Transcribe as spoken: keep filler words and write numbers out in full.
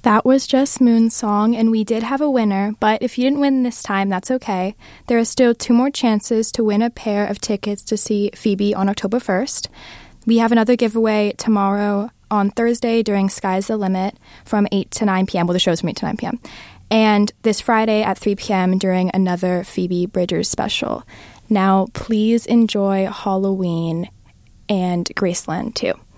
That was just Moon's song, and we did have a winner, but if you didn't win this time, that's okay. There are still two more chances to win a pair of tickets to see Phoebe on October first. We have another giveaway tomorrow on Thursday during Sky's the Limit from eight to nine p.m. Well, the show's from eight to nine p.m. And this Friday at three p.m. during another Phoebe Bridgers special. Now, please enjoy Halloween and Graceland, too.